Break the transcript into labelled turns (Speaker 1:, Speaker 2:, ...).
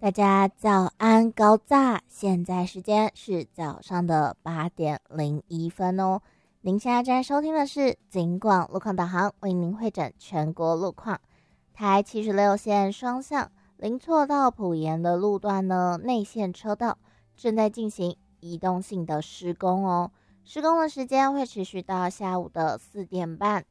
Speaker 1: 大家早安高炸，现在时间是早上的8:01哦。您现在正在收听的是警广路况导航，为您会诊全国路况。台76线双向林错到埔盐的路段呢，内线车道正在进行移动性的施工哦。施工的时间会持续到下午的4点半。